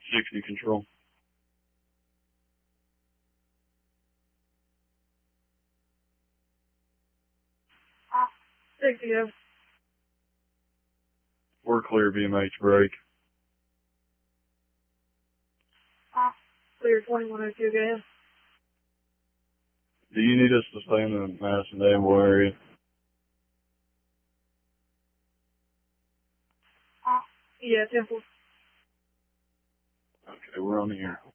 60 control. Ah, 60, yeah. We're clear BMH break. Ah, clear 2102, go ahead. Do you need us to stay in the Madison Danville area? Ah, yeah, Temple. Okay, we're on the air.